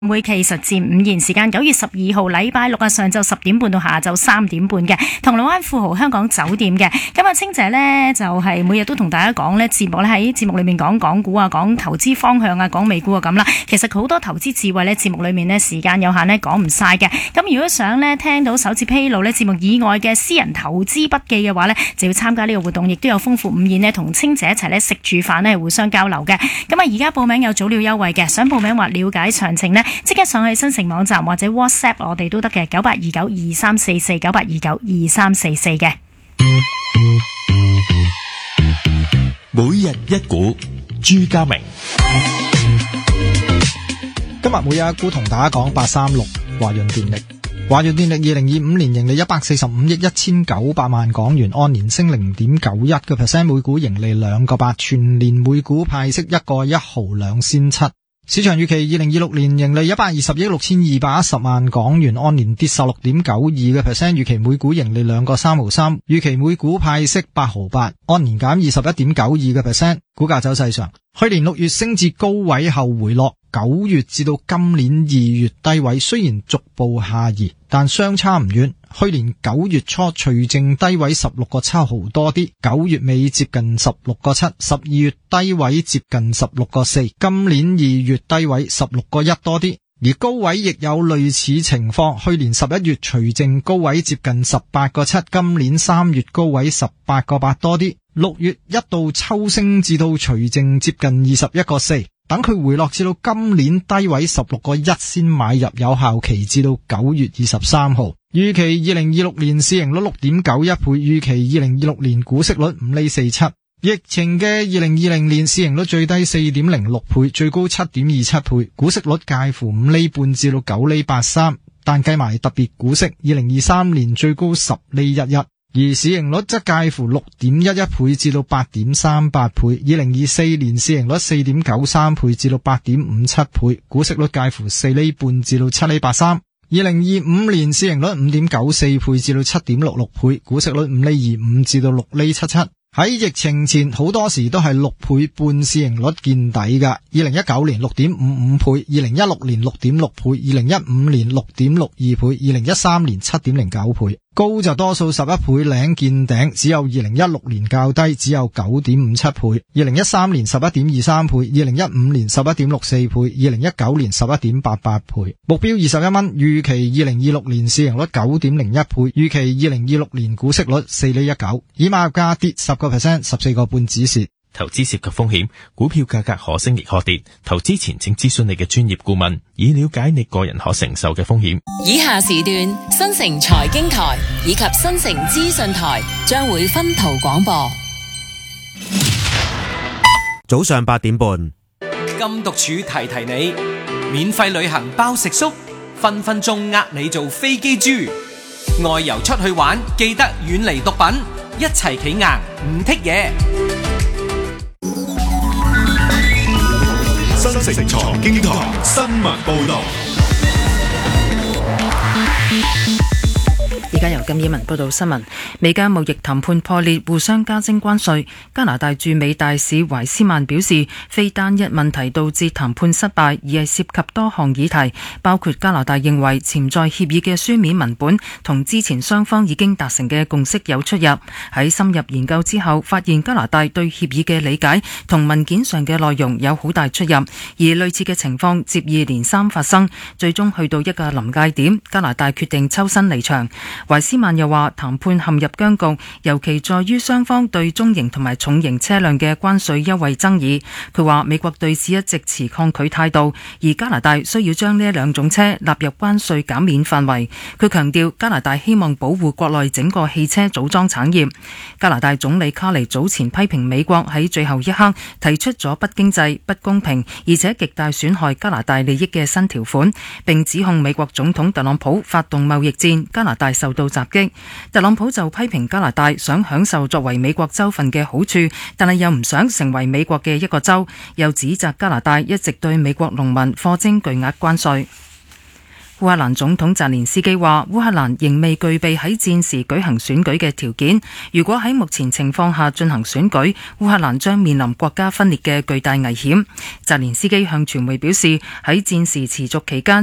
會期實戰午宴時間9月12號禮拜六上晝10點半到下晝3點半嘅銅鑼灣富豪香港酒店嘅。咁啊，清姐呢就係每日都同大家講呢節目咧，喺節目裏面講港股啊，講投資方向啊，講美股啊咁啦。其實好多投資智慧呢，節目裏面呢時間有限呢講唔晒嘅。咁如果想呢聽到首次披露呢節目以外嘅私人投資筆記嘅話呢，就要參加呢個活動，亦都有豐富午宴呢同清姐一齊呢食住飯呢互相交流嘅。咁啊，而家報名有早鳥優惠嘅，想報名或了解詳情呢，即刻上去新城網站或者 WhatsApp 我哋都得嘅98292344 98292344嘅。 每日一股，朱家明。 今日每日一股同大家講836華潤電力。華潤電力2025年盈利145億1900萬港元，按年升 0.91%， 每股盈利2個8，全年每股派息1個1毫2仙7。市場預期2026年盈利120億6210萬港元，按年跌 16.92%， 預期每股盈利2個3毫3，預期每股派息8毫8，按年減 21.92%。 股價走勢上，去年6月升至高位後回落，9月至到今年2月低位，雖然逐步下移，但相差唔遠。去年9月初除淨低位16個7毫多啲，9月尾接近16個7， 12月低位接近16個4，今年2月低位16個1多啲。而高位亦有類似情況，去年11月除淨高位接近18個7，今年3月高位18個8多啲。6月一度抽升至到除淨接近21個4，等佢回落至到今年低位16個1先買入，有效期至到9月23號。預期2026年市盈率 6.91 倍，預期2026年股息率5厘47。疫情嘅2020年市盈率最低 4.06 倍，最高 7.27 倍，股息率介乎5厘半至到9厘83，但計埋特別股息2023年最高10厘11，而市盈率則介乎 6.11 倍至到 8.38 倍，2024年市盈率 4.93 倍至到 8.57 倍，股息率介乎4厘半至到7厘83。2025年市盈率 5.94 倍至到 7.66 倍，股息率5厘25至到6厘77。喺疫情前好多時都係6倍半市盈率見底㗎。2019年 6.55 倍，2016年 6.6 倍，2015年 6.62 倍，2013年 7.09 倍。高就多數11倍領見頂，只有2016年較低，只有 9.57 倍。2013年 11.23 倍，2015年 11.64 倍，2019年 11.88 倍。目標21蚊，預期2026年市盈率 9.01 倍，預期2026年股息率4厘19。以買入價跌10%， 14個半止蝕。 投資涉及風險，股票價格可升亦可跌，投資前請諮詢你嘅專業顧問，以了解你個人可承受嘅風險。 以下時段新城財經台以及新城資訊台將會分途廣播。 早上8點半， 禁毒處提提你，免費旅行包食宿，分分鐘呃你做飛機豬。外遊出去玩，記得遠離毒品，一齊企硬唔剔嘢。 新城財經台新聞報道。 而家由金綺文報道新聞。美加貿易談判破裂，互相加徵關稅。加拿大駐美大使懷斯曼表示，非單一問題導致談判失敗，而係涉及多項議題，包括加拿大認為潛在協議嘅書面文本同之前雙方已經達成嘅共識有出入。喺深入研究之後，發現加拿大對協議嘅理解同文件上嘅內容有好大出入，而類似嘅情況接二連三發生，最終去到一個臨界點，加拿大決定抽身離場。懷斯曼又話，談判陷入僵局，尤其在於雙方對中型同埋重型車輛嘅關稅優惠爭議。佢話美國對此一直持抗拒態度，而加拿大需要將呢兩種車納入關稅減免範圍。佢強調加拿大希望保護國內整個汽車組裝產業。加拿大總理卡尼早前批評美國喺最後一刻提出咗不經濟、不公平，而且極大損害加拿大利益嘅新條款，並指控美國總統特朗普發動貿易戰，加拿大受到襲擊。特朗普就批評加拿大想享受作為美國州份嘅好處，但係又唔想成為美國嘅一個州，又指責加拿大一直對美國農民課徵巨額關稅。 烏克蘭總統澤連斯基話，烏克蘭仍未具備喺戰時舉行選舉嘅條件。如果喺目前情況下進行選舉，烏克蘭將面臨國家分裂嘅巨大危險。澤連斯基向傳媒表示，喺戰事持續期間，